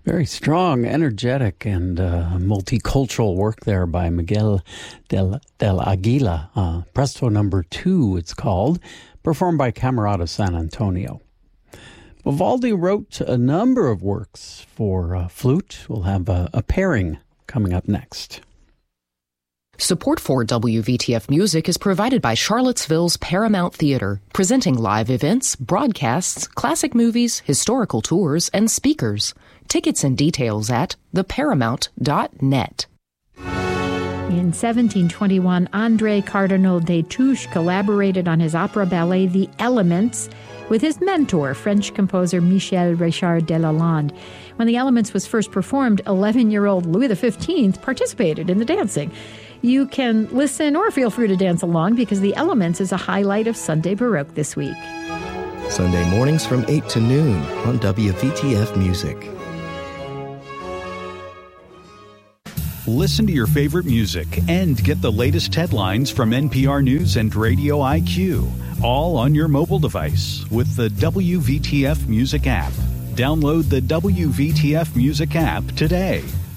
Very strong, energetic, and multicultural work there by Miguel del Aguila. Presto number 2, it's called, performed by Camerata San Antonio. Vivaldi wrote a number of works for flute. We'll have a pairing coming up next. Support for WVTF Music is provided by Charlottesville's Paramount Theater, presenting live events, broadcasts, classic movies, historical tours, and speakers. Tickets and details at theparamount.net. In 1721, André Cardinal Destouches collaborated on his opera ballet The Elements with his mentor, French composer Michel Richard Delalande. When The Elements was first performed, 11-year-old Louis XV participated in the dancing. You can listen or feel free to dance along because The Elements is a highlight of Sunday Baroque this week. Sunday mornings from 8 to noon on WVTF Music. Listen to your favorite music and get the latest headlines from NPR News and Radio IQ, all on your mobile device with the WVTF Music app. Download the WVTF Music app today.